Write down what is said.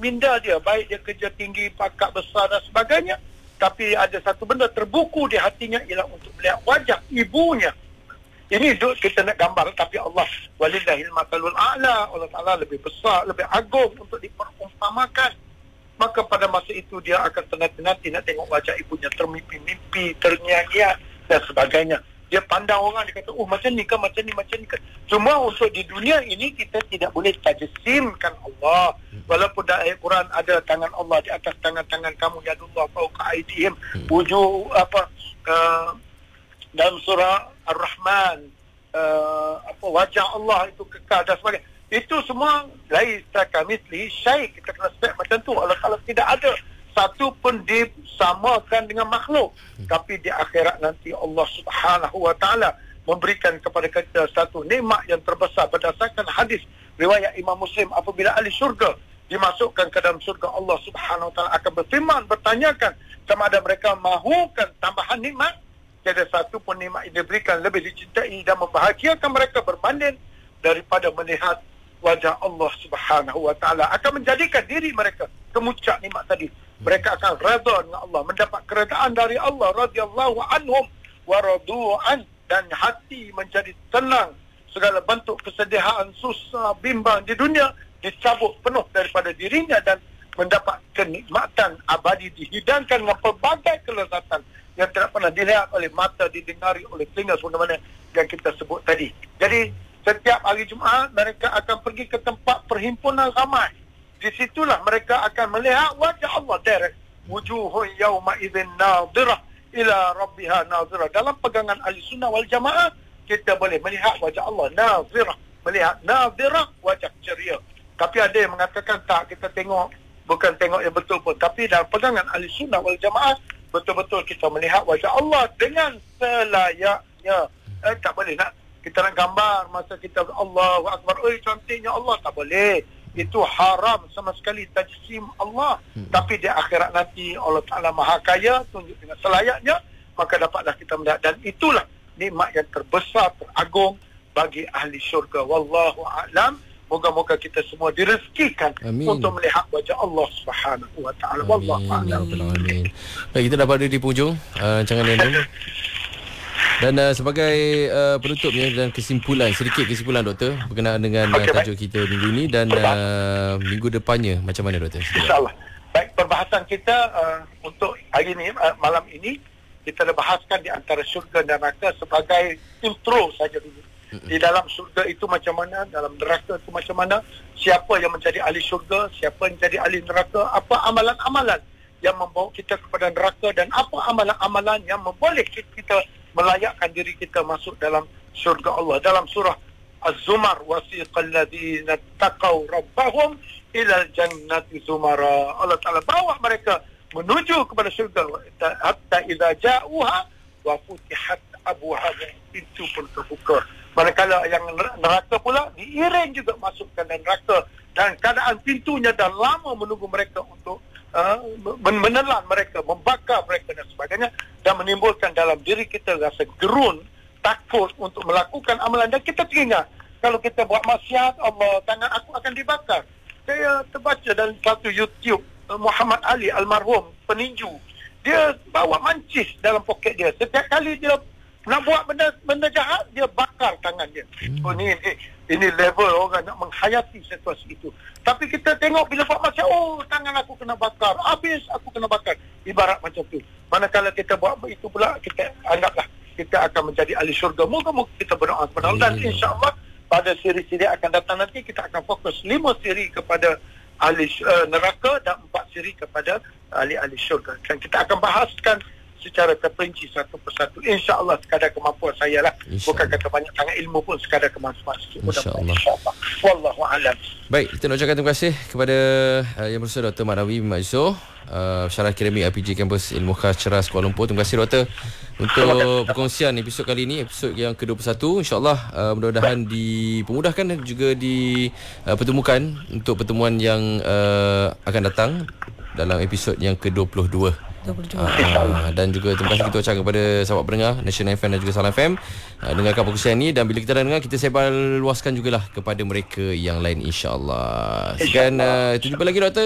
minda dia, baik dia kerja tinggi, pangkat besar dan sebagainya, tapi ada satu benda terbuku di hatinya, ialah untuk melihat wajah ibunya. Ini kita nak gambar, tapi Allah walillahil matalul a'la, Allah Ta'ala lebih besar, lebih agung untuk diperumpamakan. Maka pada masa itu dia akan senanti-nanti nak tengok wajah ibunya termimpi-mimpi, terngiang-ngiang dan sebagainya. Dia pandang orang, dia kata, macam ni ke, macam ni ke. Cuma untuk di dunia ini kita tidak boleh tajsimkan Allah. Walaupun dalam ayat Quran ada tangan Allah di atas tangan-tangan kamu, yadullah fawqa aydihim, dalam surah Ar-Rahman, wajah Allah itu kekal dan sebagainya. Itu semua laisa kamitslihi syai'. Kita kena respect macam tu. Allah Ta'ala tidak ada satu pun disamakan dengan makhluk. Tapi di akhirat nanti Allah Subhanahu wa Ta'ala memberikan kepada kita satu nikmat yang terbesar berdasarkan hadis riwayat Imam Muslim. Apabila ahli syurga dimasukkan ke dalam syurga, Allah Subhanahu wa Ta'ala akan berfirman, bertanyakan sama ada mereka mahukan tambahan nikmat. Tiada satu pun nikmat yang diberikan lebih dicintai dan membahagiakan mereka berbanding daripada melihat wajah Allah Subhanahu wa Ta'ala. Akan menjadikan diri mereka kemuncak nikmat tadi. Mereka akan redha dengan Allah, mendapat keredaan dari Allah, radhiyallahu anhum wa radu'an, dan hati menjadi tenang. Segala bentuk kesedihan, susah, bimbang di dunia dicabut penuh daripada dirinya dan mendapat kenikmatan abadi, dihidangkan dengan pelbagai kelezatan yang tidak pernah dilihat oleh mata, didengari oleh telinga, sebagaimana yang kita sebut tadi. Jadi setiap hari Jumaat mereka akan pergi ke tempat perhimpunan ramai. Di situlah mereka akan melihat wajah Allah direct. Wujuhun yawma idzin nadhirah ila rabbiha nadhirah. Dalam pegangan ahli sunnah wal jamaah, kita boleh melihat wajah Allah nadhirah, melihat nadhirah, wajah ceria. Tapi ada yang mengatakan tak, kita tengok, bukan tengok yang betul pun. Tapi dalam pegangan ahli sunnah wal jamaah, betul-betul kita melihat wajah Allah dengan selayaknya. Tak boleh nak kita nak gambar masa kita Allahu Akbar, cantiknya Allah, tak boleh. Itu haram sama sekali tajsim Allah. Tapi di akhirat nanti Allah Ta'ala Maha Kaya, tunjuk dengan selayaknya, maka dapatlah kita melihat. Dan itulah nikmat yang terbesar, teragung bagi ahli syurga. Wallahu a'lam. Moga-moga kita semua direzekikan untuk melihat wajah Allah Subhanahu wa Ta'ala. Wallahu a'lam. Baik, kita dah berada di penghujung rancangan ini. Dan sebagai penutupnya dan sedikit kesimpulan doktor berkenaan dengan tajuk kita minggu ini dan minggu depannya macam mana doktor? InsyaAllah. Baik, perbahasan kita untuk hari ini, malam ini, kita dah bahaskan di antara syurga dan neraka sebagai intro saja dulu. Di dalam syurga itu macam mana, dalam neraka itu macam mana, siapa yang menjadi ahli syurga, siapa yang menjadi ahli neraka, apa amalan-amalan yang membawa kita kepada neraka, dan apa amalan-amalan yang memboleh kita melayakkan diri kita masuk dalam syurga Allah. Dalam surah Az-Zumar, wasiqal ladzina taqaw rabbahum ilal jannati zumara. Allah Ta'ala bawa mereka menuju kepada syurga, hatta idza ja'uha wa futihat abwaha, pintu pun terbuka. Manakala yang neraka pula diiring juga masukkan dan neraka, dan keadaan pintunya dah lama menunggu mereka untuk menelan mereka, membakar mereka dan sebagainya, dan menimbulkan dalam diri kita rasa gerun, takut untuk melakukan amalan. Dan kita teringat, kalau kita buat maksiat, Allah, tangan aku akan dibakar. Saya terbaca dalam satu YouTube, Muhammad Ali almarhum peninju, dia bawa mancis dalam poket dia. Setiap kali dia nak buat benda jahat, dia bakar tangan dia. Ini level orang nak menghayati situasi itu. Tapi kita tengok bila buat maksiat, tangan aku kena bakar, habis aku kena bakar. Ibarat macam tu. Manakala kita buat itu pula, kita anggaplah kita akan menjadi ahli syurga. Moga-moga kita berdoa kepada Allah. Dan insya-Allah pada siri-siri akan datang nanti, kita akan fokus 5 siri kepada ahli neraka dan 4 siri kepada ahli-ahli syurga. Dan kita akan bahaskan secara terperinci satu persatu. InsyaAllah sekadar kemampuan saya lah. Bukan kata banyak sangat ilmu pun, sekadar kemampuan. InsyaAllah. Wallahu'alam. Baik, kita nak ucapkan terima kasih kepada Yang Bersama Dr. Marawi bin Maisur, Syarah Akademik RPG Kampus Ilmu Khas Ceras Kuala Lumpur. Terima kasih doktor untuk perkongsian episod kali ini, episod yang ke-21. InsyaAllah mudah-mudahan dipermudahkan dan juga dipertemukan untuk pertemuan yang akan datang dalam episod yang ke-22. Dan juga terima kasih kita ucapkan kepada sahabat pendengar National FM dan juga Salam FM dengarkan perkongsian ini, dan bila kita dah dengar, kita sebar luaskan jugalah kepada mereka yang lain, insyaAllah. Sekian, jumpa lagi doktor.